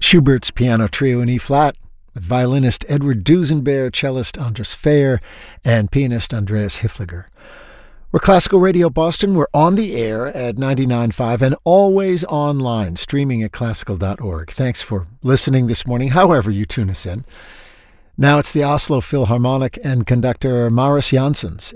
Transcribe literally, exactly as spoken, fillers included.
Schubert's Piano Trio in E-flat, with violinist Edward Dusenbeer, cellist Andras Fehr, and pianist Andreas Hifliger. We're Classical Radio Boston. We're on the air at ninety-nine point five and always online, streaming at classical dot org. Thanks for listening this morning, however you tune us in. Now it's the Oslo Philharmonic and conductor Maurits Janssens